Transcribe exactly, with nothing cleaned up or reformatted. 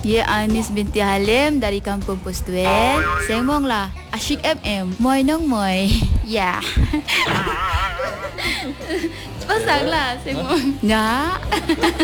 Ya, Anis binti Halim dari Kampung Postuel. Semong lah. Asyik M M. Moy nong moy. Ya. Pasang lah semong. Nggak.